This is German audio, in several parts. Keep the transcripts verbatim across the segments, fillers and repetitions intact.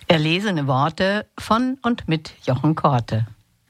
Erlesene Worte von und mit Jochen Korte.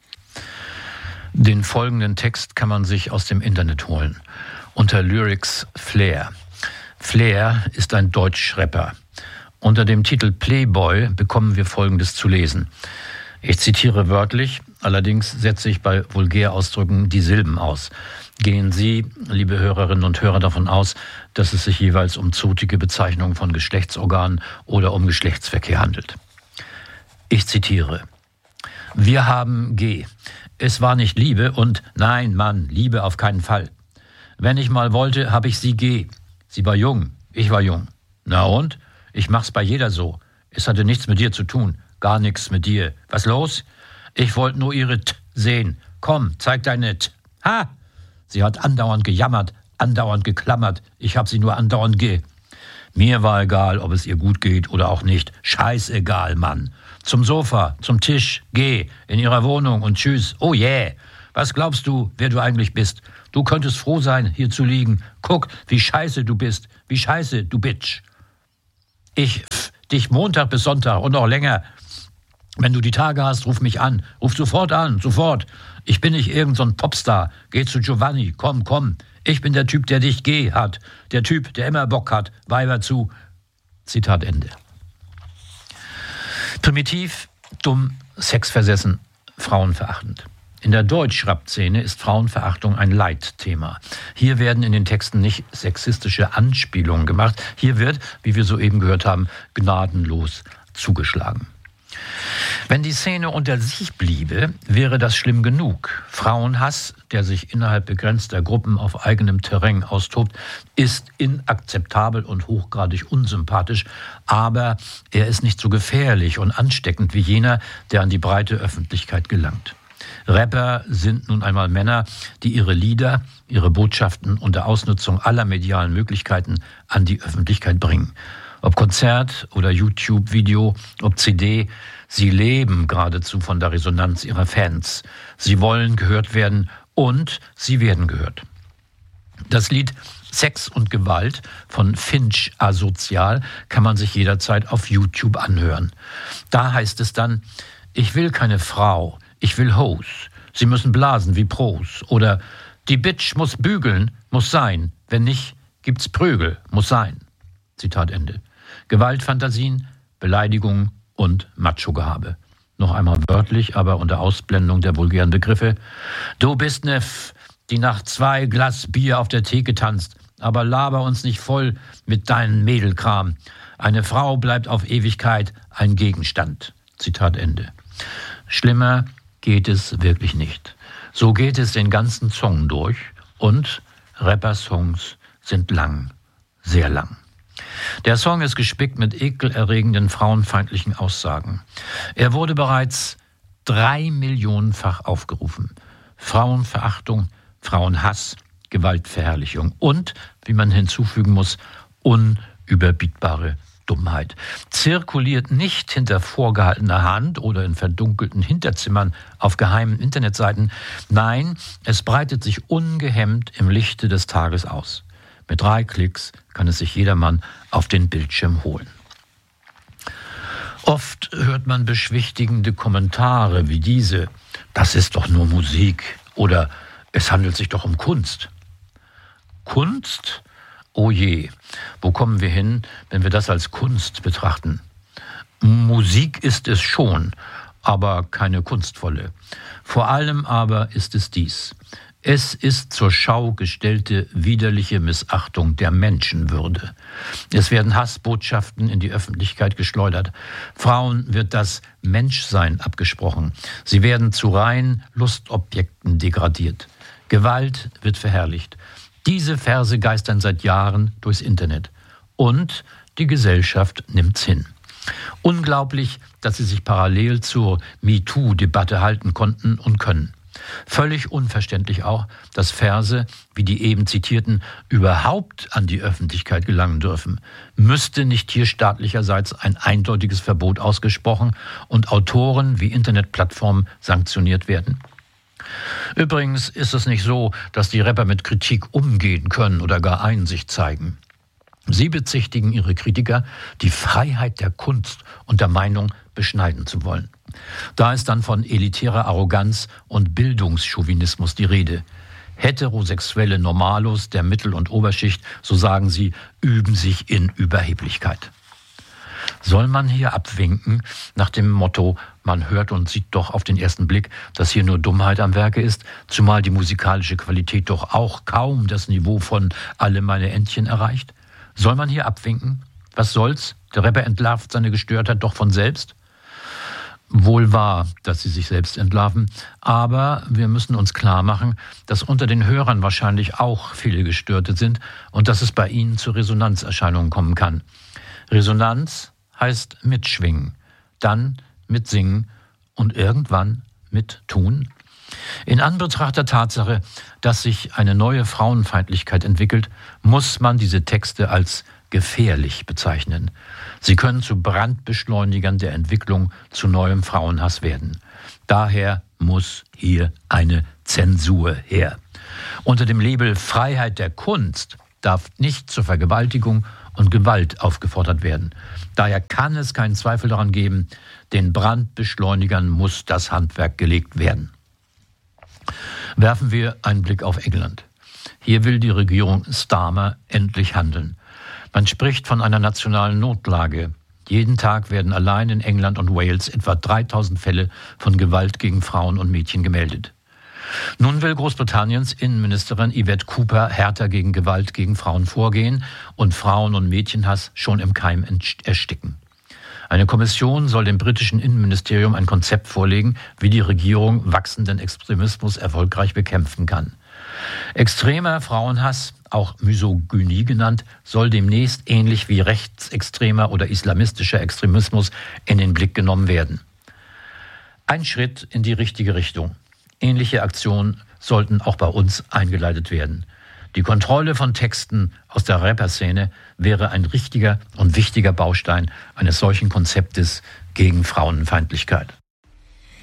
Den folgenden Text kann man sich aus dem Internet holen. Unter Lyrics Flair. Flair ist ein Deutsch-Rapper. Unter dem Titel Playboy bekommen wir Folgendes zu lesen. Ich zitiere wörtlich, allerdings setze ich bei Vulgärausdrücken die Silben aus. Gehen Sie, liebe Hörerinnen und Hörer, davon aus, dass es sich jeweils um zotige Bezeichnungen von Geschlechtsorganen oder um Geschlechtsverkehr handelt. Ich zitiere. Wir haben G. Es war nicht Liebe und nein, Mann, Liebe auf keinen Fall. Wenn ich mal wollte, habe ich sie G. Sie war jung, ich war jung. Na und? Ich mach's bei jeder so. Es hatte nichts mit dir zu tun, gar nichts mit dir. Was los? Ich wollte nur ihre T sehen. Komm, zeig deine T. Ha! Sie hat andauernd gejammert, andauernd geklammert. Ich hab sie nur andauernd ge. Mir war egal, ob es ihr gut geht oder auch nicht. Scheißegal, Mann. Zum Sofa, zum Tisch, geh, in ihrer Wohnung und tschüss. Oh yeah. Was glaubst du, wer du eigentlich bist? Du könntest froh sein, hier zu liegen. Guck, wie scheiße du bist. Wie scheiße, du Bitch. Ich pff, dich Montag bis Sonntag und noch länger. Wenn du die Tage hast, ruf mich an. Ruf sofort an, sofort. Ich bin nicht irgend so ein Popstar. Geh zu Giovanni, komm, komm. Ich bin der Typ, der dich geh hat. Der Typ, der immer Bock hat. Weiber zu. Zitat Ende. Primitiv, dumm, sexversessen, frauenverachtend. In der Deutsch-Rap-Szene ist Frauenverachtung ein Leitthema. Hier werden in den Texten nicht sexistische Anspielungen gemacht. Hier wird, wie wir soeben gehört haben, gnadenlos zugeschlagen. Wenn die Szene unter sich bliebe, wäre das schlimm genug. Frauenhass, der sich innerhalb begrenzter Gruppen auf eigenem Terrain austobt, ist inakzeptabel und hochgradig unsympathisch, aber er ist nicht so gefährlich und ansteckend wie jener, der an die breite Öffentlichkeit gelangt. Rapper sind nun einmal Männer, die ihre Lieder, ihre Botschaften unter Ausnutzung aller medialen Möglichkeiten an die Öffentlichkeit bringen. Ob Konzert oder YouTube-Video, ob C D, sie leben geradezu von der Resonanz ihrer Fans. Sie wollen gehört werden und sie werden gehört. Das Lied Sex und Gewalt von Finch Asozial kann man sich jederzeit auf YouTube anhören. Da heißt es dann, ich will keine Frau, ich will Hoes. Sie müssen blasen wie Pros. Oder die Bitch muss bügeln, muss sein. Wenn nicht, gibt's Prügel, muss sein. Zitat Ende. Gewaltfantasien, Beleidigungen und Macho-Gehabe. Noch einmal wörtlich, aber unter Ausblendung der vulgären Begriffe. Du bist ne F, die nach zwei Glas Bier auf der Theke tanzt, aber laber uns nicht voll mit deinem Mädelkram. Eine Frau bleibt auf Ewigkeit ein Gegenstand. Zitat Ende. Schlimmer geht es wirklich nicht. So geht es den ganzen Song durch und Rapper-Songs sind lang, sehr lang. Der Song ist gespickt mit ekelerregenden frauenfeindlichen Aussagen. Er wurde bereits drei Millionenfach aufgerufen. Frauenverachtung, Frauenhass, Gewaltverherrlichung und, wie man hinzufügen muss, unüberbietbare Dummheit. Zirkuliert nicht hinter vorgehaltener Hand oder in verdunkelten Hinterzimmern auf geheimen Internetseiten. Nein, es breitet sich ungehemmt im Lichte des Tages aus. Mit drei Klicks kann es sich jedermann auf den Bildschirm holen. Oft hört man beschwichtigende Kommentare wie diese: Das ist doch nur Musik oder es handelt sich doch um Kunst. Kunst? Oh je, wo kommen wir hin, wenn wir das als Kunst betrachten? Musik ist es schon, aber keine kunstvolle. Vor allem aber ist es dies: Es ist zur Schau gestellte widerliche Missachtung der Menschenwürde. Es werden Hassbotschaften in die Öffentlichkeit geschleudert. Frauen wird das Menschsein abgesprochen. Sie werden zu reinen Lustobjekten degradiert. Gewalt wird verherrlicht. Diese Verse geistern seit Jahren durchs Internet. Und die Gesellschaft nimmt's hin. Unglaublich, dass sie sich parallel zur MeToo-Debatte halten konnten und können. Völlig unverständlich auch, dass Verse, wie die eben zitierten, überhaupt an die Öffentlichkeit gelangen dürfen. Müsste nicht hier staatlicherseits ein eindeutiges Verbot ausgesprochen und Autoren wie Internetplattformen sanktioniert werden? Übrigens ist es nicht so, dass die Rapper mit Kritik umgehen können oder gar Einsicht zeigen. Sie bezichtigen ihre Kritiker, die Freiheit der Kunst und der Meinung beschneiden zu wollen. Da ist dann von elitärer Arroganz und Bildungschauvinismus die Rede. Heterosexuelle Normalos der Mittel- und Oberschicht, so sagen sie, üben sich in Überheblichkeit. Soll man hier abwinken nach dem Motto, man hört und sieht doch auf den ersten Blick, dass hier nur Dummheit am Werke ist, zumal die musikalische Qualität doch auch kaum das Niveau von Alle meine Entchen erreicht? Soll man hier abwinken? Was soll's? Der Rapper entlarvt seine Gestörtheit doch von selbst. Wohl wahr, dass sie sich selbst entlarven, aber wir müssen uns klar machen, dass unter den Hörern wahrscheinlich auch viele Gestörte sind und dass es bei ihnen zu Resonanzerscheinungen kommen kann. Resonanz heißt mitschwingen, dann mitsingen und irgendwann mittun. In Anbetracht der Tatsache, dass sich eine neue Frauenfeindlichkeit entwickelt, muss man diese Texte als gefährlich bezeichnen. Sie können zu Brandbeschleunigern der Entwicklung zu neuem Frauenhass werden. Daher muss hier eine Zensur her. Unter dem Label Freiheit der Kunst darf nicht zur Vergewaltigung und Gewalt aufgefordert werden. Daher kann es keinen Zweifel daran geben, den Brandbeschleunigern muss das Handwerk gelegt werden. Werfen wir einen Blick auf England. Hier will die Regierung Starmer endlich handeln. Man spricht von einer nationalen Notlage. Jeden Tag werden allein in England und Wales etwa dreitausend Fälle von Gewalt gegen Frauen und Mädchen gemeldet. Nun will Großbritanniens Innenministerin Yvette Cooper härter gegen Gewalt gegen Frauen vorgehen und Frauen- und Mädchenhass schon im Keim ersticken. Eine Kommission soll dem britischen Innenministerium ein Konzept vorlegen, wie die Regierung wachsenden Extremismus erfolgreich bekämpfen kann. Extremer Frauenhass, auch Misogynie genannt, soll demnächst ähnlich wie rechtsextremer oder islamistischer Extremismus in den Blick genommen werden. Ein Schritt in die richtige Richtung. Ähnliche Aktionen sollten auch bei uns eingeleitet werden. Die Kontrolle von Texten aus der Rapper-Szene wäre ein richtiger und wichtiger Baustein eines solchen Konzeptes gegen Frauenfeindlichkeit.